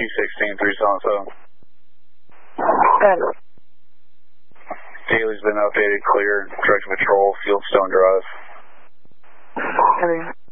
216, 377. Daly's been updated, clear, direction patrol, Fieldstone Drive. Heading.